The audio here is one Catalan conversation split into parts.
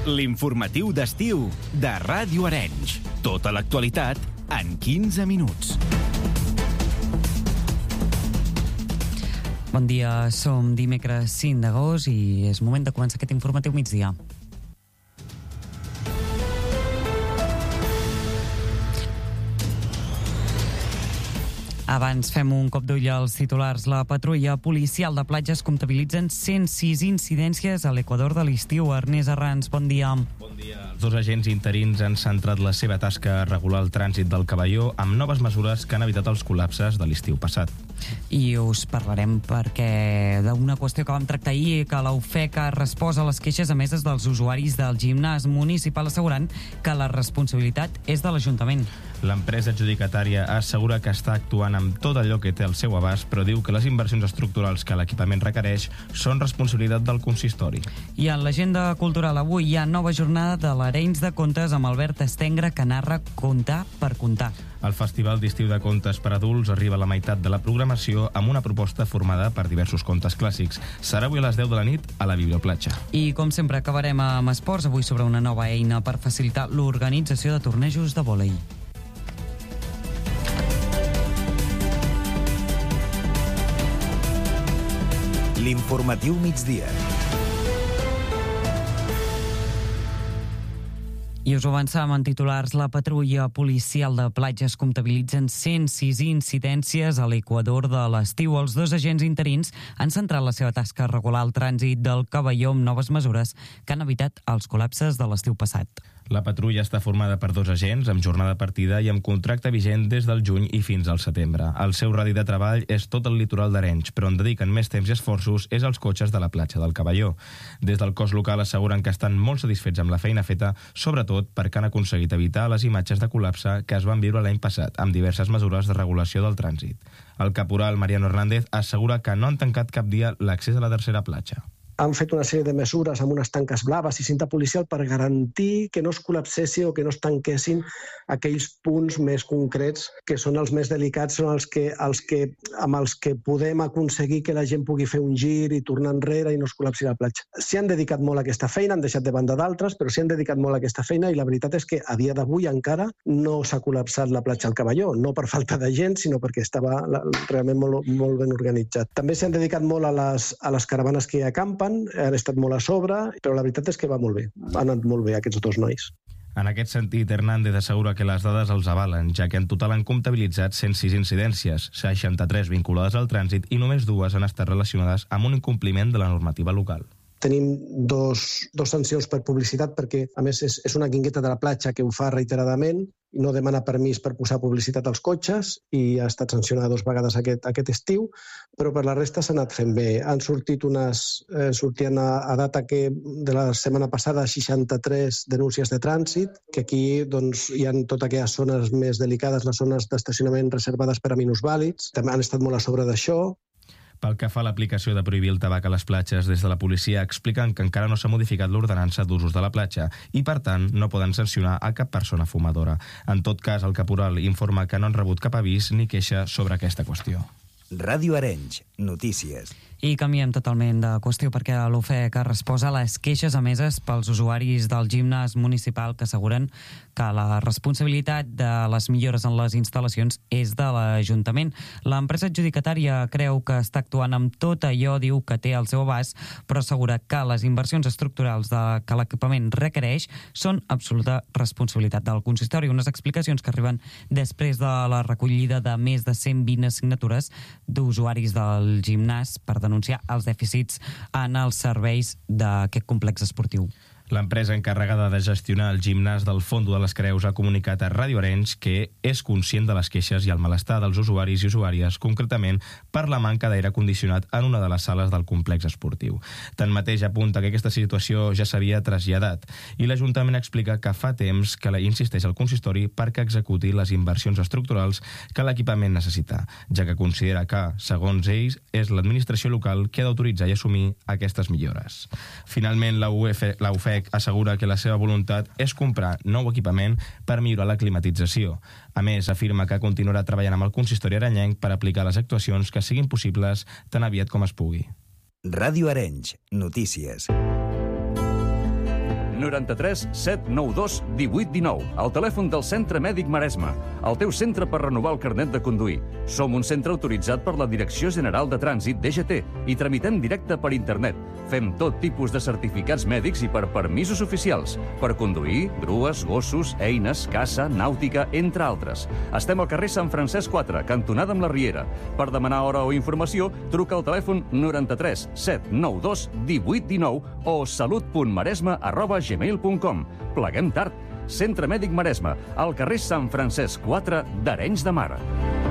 L'informatiu d'estiu de Ràdio Arenys. Tota l'actualitat en 15 minuts. Bon dia, som dimecres 5 d'agost i és moment de començar aquest informatiu migdia. Abans fem un cop d'ull als titulars. La patrulla policial de platges comptabilitzen 106 incidències a l'Equador de l'estiu. Ernest Arranz, bon dia. Bon dia. Els dos agents interins han centrat la seva tasca a regular el trànsit del Caballó amb noves mesures que han evitat els col·lapses de l'estiu passat. I us parlarem perquè d'una qüestió que vam tractar ahir, que la UFEC ha respost a les queixes emeses dels usuaris del gimnàs municipal assegurant que la responsabilitat és de l'Ajuntament. L'empresa adjudicatària assegura que està actuant amb tot allò que té al seu abast, però diu que les inversions estructurals que l'equipament requereix són responsabilitat del consistori. I en l'agenda cultural avui hi ha nova jornada de l'Arenys de Contes amb Albert Estengre, que narra Contar per contar. El Festival d'Estiu de Contes per Adults arriba a la meitat de la programació amb una proposta formada per diversos contes clàssics. Serà avui a les 10 de la nit a la Biblioplatja. I com sempre acabarem amb esports, avui sobre una nova eina per facilitar l'organització de tornejos de vòlei. L'informatiu migdia. I us ho avançàvem en titulars. La patrulla policial de platges comptabilitzen 106 incidències a l'Equador de l'estiu. Els dos agents interins han centrat la seva tasca a regular el trànsit del Caballó amb noves mesures que han evitat els col·lapses de l'estiu passat. La patrulla està formada per dos agents amb jornada partida i amb contracte vigent des del juny i fins al setembre. El seu radi de treball és tot el litoral d'Arenys, però on dediquen més temps i esforços és als cotxes de la platja del Caballó. Des del cos local asseguren que estan molt satisfets amb la feina feta, sobretot perquè han aconseguit evitar les imatges de col·lapse que es van viure l'any passat amb diverses mesures de regulació del trànsit. El caporal Mariano Hernández assegura que no han tancat cap dia l'accés a la tercera platja. Han fet una sèrie de mesures amb unes tanques blaves i cinta policial per garantir que no es col·lapsessin o que no es tanquessin aquells punts més concrets que són els més delicats, són els que amb els que podem aconseguir que la gent pugui fer un gir i tornar enrere i no es col·lapsi la platja. S'hi han dedicat molt a aquesta feina, han deixat de banda d'altres, però s'hi han dedicat molt a aquesta feina i la veritat és que a dia d'avui encara no s'ha col·lapsat la platja al Caballó, no per falta de gent, sinó perquè estava realment molt ben organitzat. També s'han dedicat molt a les caravanes que hi acampen, han estat molt a sobre, però la veritat és que va molt bé. Han anat molt bé aquests dos nois. En aquest sentit, Hernández assegura que les dades els avalen, ja que en total han comptabilitzat 106 incidències, 63 vinculades al trànsit i només 2 han estat relacionades amb un incompliment de la normativa local. Tenim dos sancions per publicitat perquè, a més, és una guingueta de la platja que ho fa reiteradament i no demana permís per posar publicitat als cotxes i ha estat sancionada 2 vegades aquest estiu, però per la resta s'ha anat fent bé. Han sortit sortien a data que de la setmana passada 63 denúncies de trànsit, que aquí doncs, hi ha totes aquelles zones més delicades, les zones d'estacionament reservades per a minusvàlids, també han estat molt a sobre d'això. Pel que fa a l'aplicació de prohibir el tabac a les platges, des de la policia expliquen que encara no s'ha modificat l'ordenança d'usos de la platja i, per tant, no poden sancionar a cap persona fumadora. En tot cas, el caporal informa que no han rebut cap avís ni queixa sobre aquesta qüestió. Ràdio Arenys, notícies. I canviem totalment de qüestió perquè l'UFEC ha respost a les queixes emeses pels usuaris del gimnàs municipal que asseguren que la responsabilitat de les millores en les instal·lacions és de l'Ajuntament. L'empresa adjudicatària creu que està actuant amb tot allò, diu, que té al seu abast, però assegura que les inversions estructurals que l'equipament requereix són absoluta responsabilitat del consistori. Unes explicacions que arriben després de la recollida de més de 120 signatures d'usuaris del gimnàs per denunciar els dèficits en els serveis d'aquest complex esportiu. L'empresa encarregada de gestionar el gimnàs del Fondo de les Creus ha comunicat a Ràdio Arenys que és conscient de les queixes i el malestar dels usuaris i usuàries, concretament per la manca d'aire condicionat en una de les sales del complex esportiu. Tanmateix apunta que aquesta situació ja s'havia traslladat i l'Ajuntament explica que fa temps que insisteix al consistori perquè executi les inversions estructurals que l'equipament necessita, ja que considera que, segons ells, és l'administració local que ha d'autoritzar i assumir aquestes millores. Finalment, la UFEC assegura que la seva voluntat és comprar nou equipament per millorar la climatització. A més, afirma que continuarà treballant amb el consistori arenyenc per aplicar les actuacions que siguin possibles tan aviat com es pugui. Ràdio Arenys, notícies. 93 792 1819. El telèfon del Centre Mèdic Maresme. El teu centre per renovar el carnet de conduir. Som un centre autoritzat per la Direcció General de Trànsit, DGT, i tramitem directe per internet. Fem tot tipus de certificats mèdics i per permisos oficials. Per conduir, grues, gossos, eines, caça, nàutica, entre altres. Estem al carrer Sant Francesc 4, cantonada amb la Riera. Per demanar hora o informació, truca al telèfon 93 792 1819 o salut.maresme@gmail.com. Pleguem tard. Centre Mèdic Maresme, al carrer Sant Francesc 4 d'Arenys de Mar.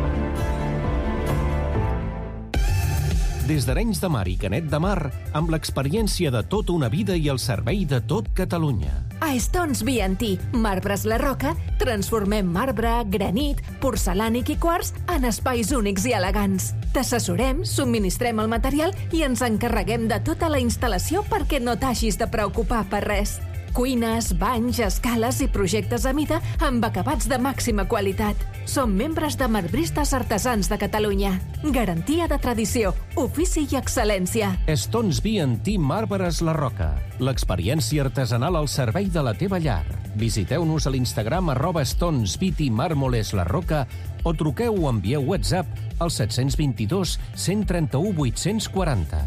Des d'Arenys de Mar i Canet de Mar, amb l'experiència de tota una vida i el servei de tot Catalunya. A Stones B&T, Marbres La Roca, transformem marbre, granit, porcelànic i quars en espais únics i elegants. T'assessorem, subministrem el material i ens encarreguem de tota la instal·lació perquè no t'hagis de preocupar per res. Cuines, banys, escales i projectes a mida amb acabats de màxima qualitat. Som membres de Marbristes Artesans de Catalunya. Garantia de tradició, ofici i excel·lència. Stones B&T Marbres La Roca. L'experiència artesanal al servei de la teva llar. Visiteu-nos a l'Instagram @StonesBT Mármoles La Roca o truqueu o envieu WhatsApp al 722 131 840.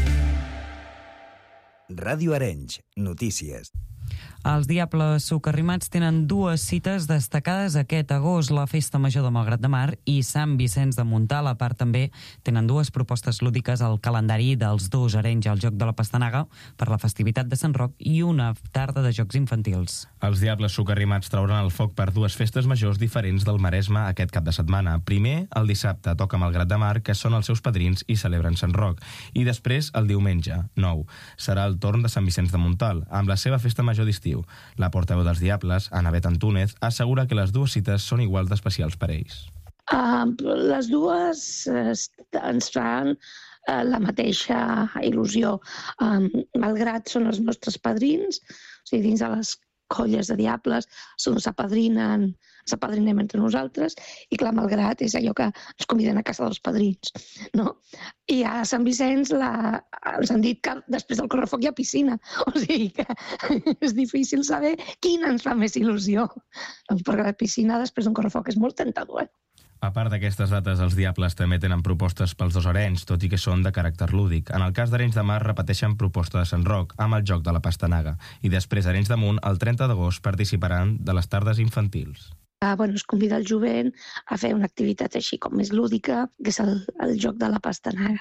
Ràdio Arenys, notícies. Els Diables Socarrimats tenen dues cites destacades aquest agost, la Festa Major de Malgrat de Mar i Sant Vicenç de Montalt. A part, també tenen dues propostes lúdiques al calendari dels dos Arenys, el Joc de la Pastanaga per la festivitat de Sant Roc i una tarda de jocs infantils. Els Diables Socarrimats trauran el foc per dues festes majors diferents del Maresme aquest cap de setmana. Primer, el dissabte, toca Malgrat de Mar, que són els seus padrins i celebren Sant Roc. I després, el diumenge, 9, serà el torn de Sant Vicenç de Montalt, amb la seva festa major d'estiu. La portaveu dels Diables, Ana Bet Antúnez, assegura que les dues cites són igual d'especials per ells. Les dues ens fan la mateixa il·lusió. Malgrat són els nostres padrins, o sigui, dins de les colles de Diables, s'apadrinem entre nosaltres, i clar, malgrat és allò que ens conviden a casa dels padrins, no? I a Sant Vicenç ens han dit que després del correfoc hi ha piscina, o sigui que és difícil saber quina ens fa més il·lusió, perquè la piscina després d'un correfoc és molt tentador. A part d'aquestes dates, els Diables també tenen propostes pels dos Arenys, tot i que són de caràcter lúdic. En el cas d'Arenys de Mar, repeteixen proposta de Sant Roc, amb el Joc de la Pastanaga. I després, Arenys de Munt, el 30 d'agost, participaran de les tardes infantils. Es convida el jovent a fer una activitat així com més lúdica, que és el Joc de la Pastanaga.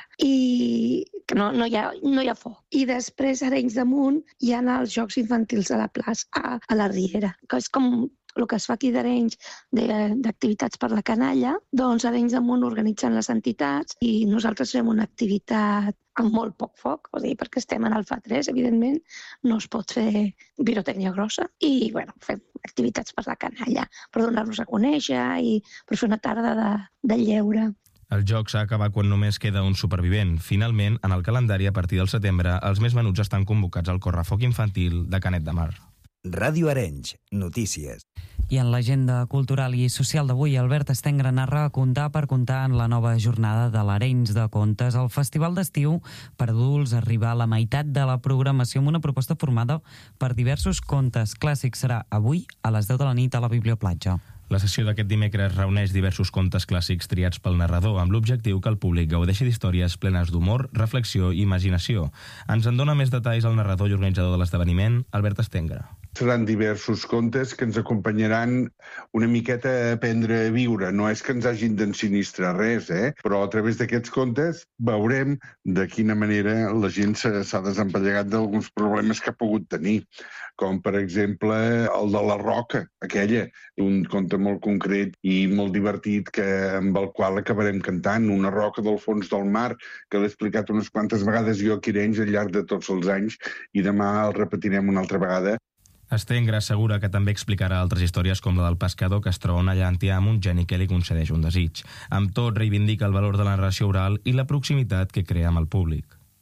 I que no hi ha foc. I després, a Arenys de Munt, hi ha els Jocs Infantils a la plaça, a la Riera, que és com el que es fa aquí d'Arenys d'activitats per la canalla, doncs a Arenys de Munt organitzen les entitats i nosaltres fem una activitat amb molt poc foc, o sigui, perquè estem en Alfa 3, evidentment, no es pot fer pirotècnia grossa i, fem activitats per la canalla, per donar-nos a conèixer i per fer una tarda de lleure. El joc s'ha acabat quan només queda un supervivent. Finalment, en el calendari, a partir del setembre, els més menuts estan convocats al correfoc infantil de Canet de Mar. Ràdio Arenys, notícies. I en l'agenda cultural i social d'avui, Albert Stengra narra Contar per contar en la nova jornada de l'Arenys de Contes. El festival d'estiu per adults arriba a la meitat de la programació amb una proposta formada per diversos contes clàssics. Serà avui a les 10 de la nit a la Biblioplatja. La sessió d'aquest dimecres reuneix diversos contes clàssics triats pel narrador amb l'objectiu que el públic gaudeixi d'històries plenes d'humor, reflexió i imaginació. Ens en dona més detalls el narrador i organitzador de l'esdeveniment, Albert Stengra. Seran diversos contes que ens acompanyaran una miqueta a aprendre a viure. No és que ens hagin d'ensinistrar res, però a través d'aquests contes veurem de quina manera la gent s'ha desempallegat d'alguns problemes que ha pogut tenir, com per exemple el de la roca, aquella, un conte molt concret i molt divertit amb el qual acabarem cantant, una roca del fons del mar, que l'he explicat unes quantes vegades jo aquí a Arenys al llarg de tots els anys i demà el repetirem una altra vegada. Stengra assegura que també explicarà altres històries com la del pescador que es troba una llàntia amb un geni que li concedeix un desig. Amb tot, reivindica el valor de la narració oral i la proximitat que crea amb el públic.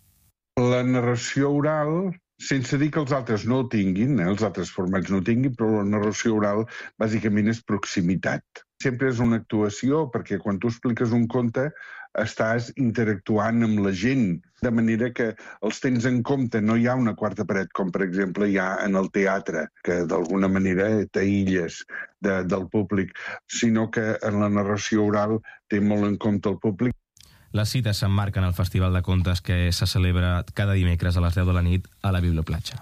La narració oral, sense dir que els altres no ho tinguin, els altres formats no ho tinguin, però la narració oral bàsicament és proximitat. Sempre és una actuació, perquè quan tu expliques un conte, estàs interactuant amb la gent, de manera que els tens en compte. No hi ha una quarta paret, com per exemple hi ha en el teatre, que d'alguna manera t'aïlles del públic, sinó que en la narració oral té molt en compte el públic. Les cites s'emmarquen al Festival de Contes que se celebra cada dimecres a les 10 de la nit a la Biblioplatja.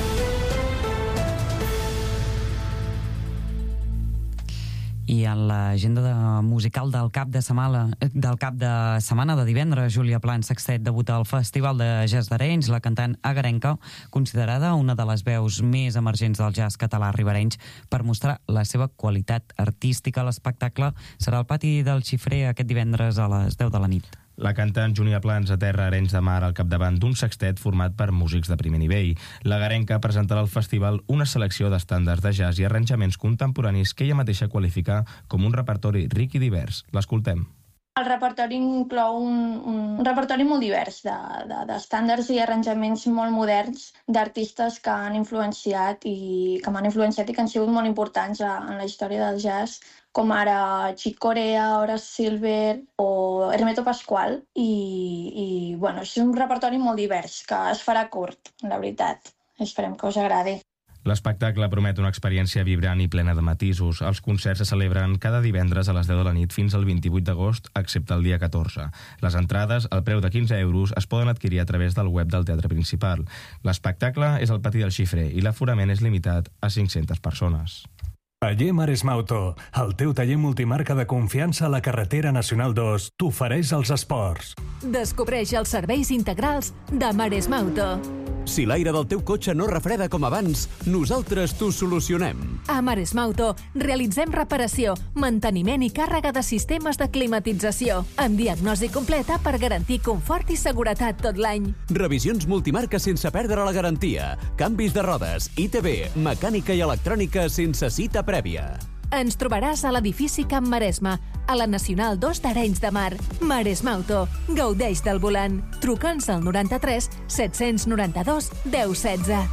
I en l'agenda musical del cap de setmana de divendres, Júlia Plans Sextet debuta al Festival de Jazz d'Arenys. La cantant agarenca, considerada una de les veus més emergents del jazz català riberenys, per mostrar la seva qualitat artística. L'espectacle serà al pati del Xifrer aquest divendres a les 10 de la nit. La cantant Júlia Plans aterra a Arenys de Mar al capdavant d'un sextet format per músics de primer nivell. La garenca presentarà al festival una selecció d'estàndards de jazz i arranjaments contemporanis que ella mateixa qualifica com un repertori ric i divers. L'escoltem. El repertori inclou un repertori molt divers d'estàndards i arranjaments molt moderns d'artistes que han influenciat i que han sigut molt importants en la història del jazz, com ara Chick Corea, Horace Silver o Hermeto Pascual. I bueno, és un repertori molt divers, que es farà curt, la veritat. Esperem que us agradi. L'espectacle promet una experiència vibrant i plena de matisos. Els concerts se celebren cada divendres a les 10 de la nit fins al 28 d'agost, excepte el dia 14. Les entrades, al preu de 15 euros, es poden adquirir a través del web del Teatre Principal. L'espectacle és al pati del Xifrer i l'aforament és limitat a 500 persones. Taller Maresma Auto, el teu taller multimarca de confiança a la carretera Nacional 2, t'ofereix els esports. Descobreix els serveis integrals de Maresma Auto. Si l'aire del teu cotxe no refreda com abans, nosaltres t'ho solucionem. A Maresma Auto realitzem reparació, manteniment i càrrega de sistemes de climatització, amb diagnosi completa per garantir confort i seguretat tot l'any. Revisions multimarca sense perdre la garantia, canvis de rodes, ITV, mecànica i electrònica sense cita prèvia. Ens trobaràs a l'edifici Camp Maresme, a la Nacional 2 d'Arenys de Mar. Maresma Auto. Gaudeix del volant. Truca'ns al 93 792 1016.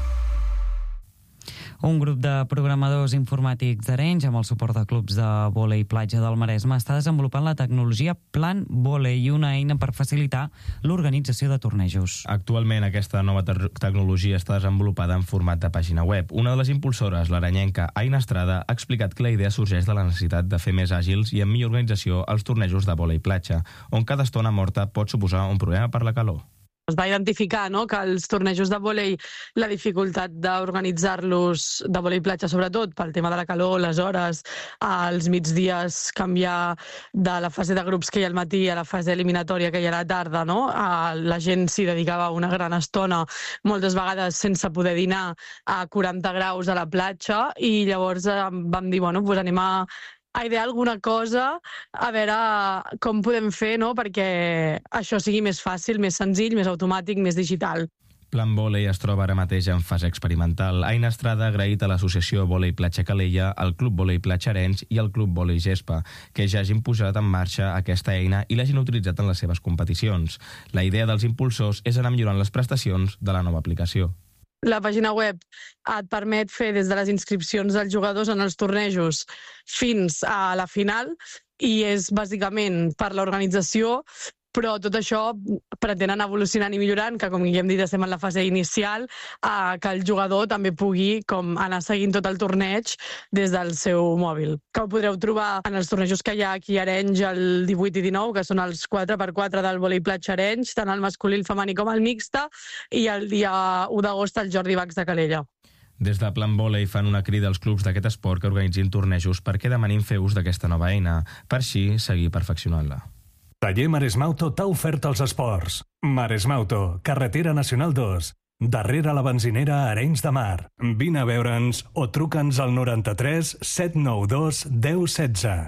Un grup de programadors informàtics d'Arenys, amb el suport de clubs de vòlei platja del Maresme, està desenvolupant la tecnologia Plan Vòlei, una eina per facilitar l'organització de tornejos. Actualment aquesta nova tecnologia està desenvolupada en format de pàgina web. Una de les impulsores, l'arenyenca Aina Estrada, ha explicat que la idea sorgeix de la necessitat de fer més àgils i amb millor organització els tornejos de vòlei platja, on cada estona morta pot suposar un problema per la calor. Es va identificar que els tornejos de vòlei, la dificultat d'organitzar-los, de vòlei platja sobretot, pel tema de la calor, les hores, als migdies canviar de la fase de grups que hi ha al matí a la fase eliminatòria que hi ha a la tarda, la gent s'hi dedicava una gran estona, moltes vegades sense poder dinar a 40 graus a la platja, i llavors vam dir, doncs anem a idear alguna cosa, a veure com podem fer perquè això sigui més fàcil, més senzill, més automàtic, més digital. Plan Vòlei es troba ara mateix en fase experimental. Aina Estrada ha agraït a l'associació Vòlei Platja Calella, al Club Vòlei Platja Arenys i al Club Vòlei Gespa, que ja hagin posat en marxa aquesta eina i l'hagin utilitzat en les seves competicions. La idea dels impulsors és anar millorant les prestacions de la nova aplicació. La pàgina web et permet fer des de les inscripcions dels jugadors en els tornejos fins a la final i és bàsicament per l'organització, però tot això pretenen evolucionant i millorant, que com ja hem dit estem en la fase inicial, que el jugador també pugui anar seguint tot el torneig des del seu mòbil. Que ho podreu trobar en els tornejos que hi ha aquí a Arenys el 18 i 19, que són els 4x4 del vòlei platja Arenys, tant el masculí, el femení com el mixta, i el dia 1 d'agost el Jordi Bacs de Calella. Des de Plan Vòlei fan una crida als clubs d'aquest esport que organitzin tornejos perquè demanin fer ús d'aquesta nova eina, per així seguir perfeccionant-la. Taller Maresma Auto t'ha ofert els esports. Maresma Auto, carretera Nacional 2, darrere la benzinera Arenys de Mar. Vine a veure'ns o truca'ns al 93 792 1016.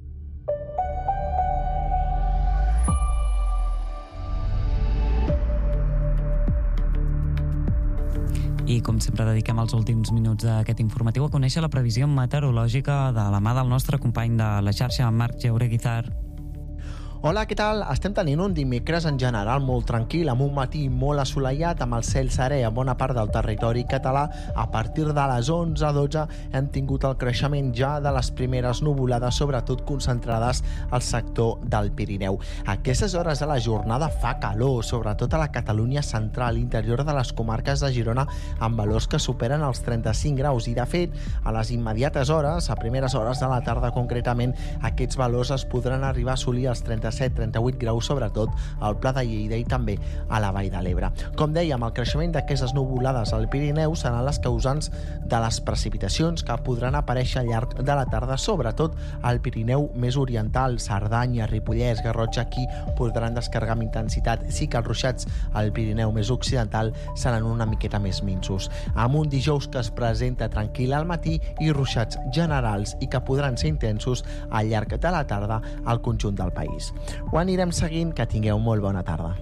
I, com sempre, dediquem els últims minuts d'aquest informatiu a conèixer la previsió meteorològica de la mà del nostre company de la xarxa, Marc Jaureguizar. Hola, què tal? Estem tenint un dimecres en general molt tranquil, amb un matí molt assolellat, amb el cel serè a bona part del territori català. A partir de les 11-12 hem tingut el creixement ja de les primeres nuvolades, sobretot concentrades al sector del Pirineu. A aquestes hores de la jornada fa calor, sobretot a la Catalunya central, interior de les comarques de Girona, amb valors que superen els 35 graus. I, de fet, a les immediates hores, a primeres hores de la tarda concretament, aquests valors es podran arribar a assolir els 37-38 graus, sobretot al Pla de Lleida i també a la Vall de l'Ebre. Com dèiem, el creixement d'aquestes nuvolades al Pirineu seran les causants de les precipitacions que podran aparèixer al llarg de la tarda, sobretot al Pirineu més oriental, Cerdanya, Ripollès, Garrotxa. Aquí podran descarregar amb intensitat. Sí que els ruixats al Pirineu més occidental seran una miqueta més minsos, amb un dijous que es presenta tranquil al matí i ruixats generals i que podran ser intensos al llarg de la tarda al conjunt del país. Ho anirem seguint, que tingueu molt bona tarda.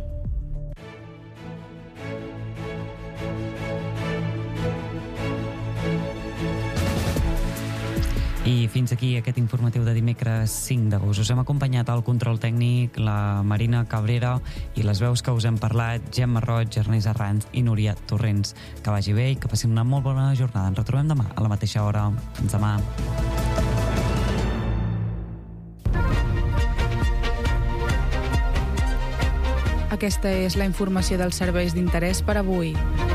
I fins aquí aquest informatiu de dimecres 5 d'agost. Us hem acompanyat al control tècnic la Marina Cabrera i les veus que us hem parlat, Gemma Roig, Ernest Arranz i Núria Torrents. Que vagi bé i que passin una molt bona jornada. Ens retrobem demà a la mateixa hora. Fins demà. Aquesta és la informació dels serveis d'interès per avui.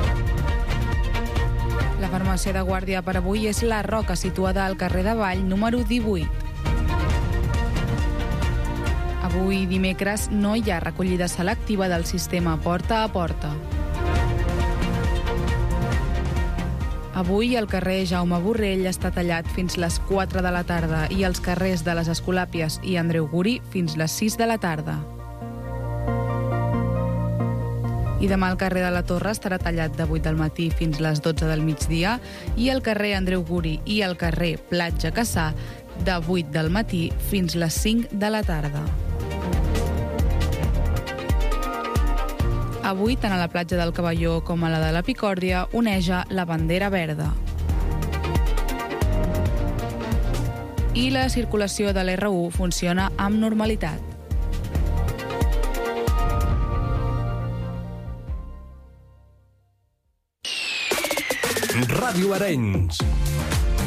La farmàcia de guàrdia per avui és La Roca, situada al carrer de Vall, número 18. Avui, dimecres, no hi ha recollida selectiva del sistema porta a porta. Avui, el carrer Jaume Borrell està tallat fins les 4 de la tarda i els carrers de les Escolàpies i Andreu Guri fins les 6 de la tarda. I demà el carrer de la Torre estarà tallat de 8 del matí fins les 12 del migdia i el carrer Andreu Guri i el carrer Platja Cassà de 8 del matí fins les 5 de la tarda. Avui, tant a la platja del Cavalló com a la de la Picòrdia, oneja la bandera verda. I la circulació de l'R1 funciona amb normalitat. Ràdio Arenys.